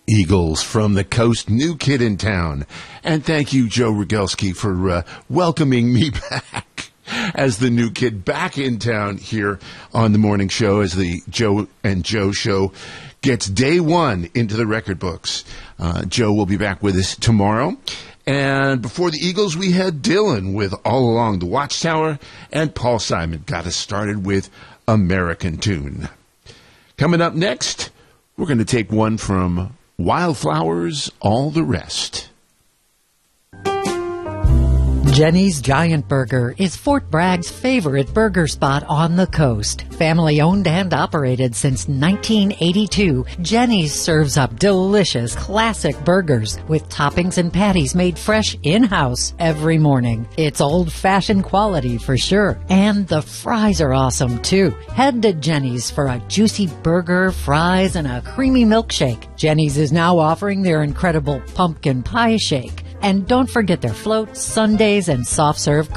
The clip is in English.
Eagles from the coast, new kid in town. And thank you, Joe Rogelski, for welcoming me back as the new kid back in town here on the morning show as the Joe and Joe show gets day one into the record books. Joe will be back with us tomorrow. And before the Eagles, we had Dylan with All Along the Watchtower, and Paul Simon got us started with American Tune. Coming up next, we're going to take one from Wildflowers, All the Rest. Jenny's Giant Burger is Fort Bragg's favorite burger spot on the coast. Family owned and operated since 1982, Jenny's serves up delicious classic burgers with toppings and patties made fresh in-house every morning. It's old-fashioned quality for sure, and the fries are awesome too. Head to Jenny's for a juicy burger, fries, and a creamy milkshake. Jenny's is now offering their incredible pumpkin pie shake. And don't forget their floats, sundaes, and soft-serve